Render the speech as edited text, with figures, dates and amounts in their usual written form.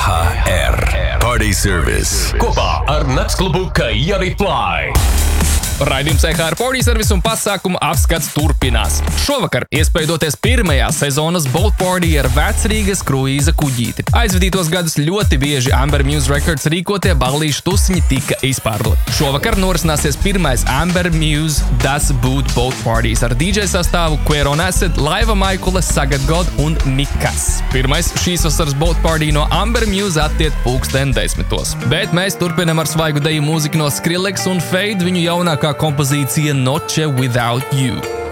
AHR Party Service kopā ar Naktsklubu Kajari Fly. Raidījums EHR Party Service un pasākumu apskats turpinās. Šovakar iespējoties pirmajā sezonas Boat Party ar vecrīgas kruīza kuģīti. Aizvadītos gadus ļoti bieži Amber Muse Records rīkotie ballīšu tusiņi tika izpārdot. Šovakar norisināsies pirmais Amber Muse Das Boot Boat Parties ar DJ sastāvu Queron Acid, Laiva Maikula, Sagat God un Mikas. Pirmais šīs vasaras Boat Party no Amber Muse attiek 10:10. Bet mēs turpinam ar svaigu deju mūziku no Skrillex un Fade viņu jaunākā kompozīcija Noche Without You.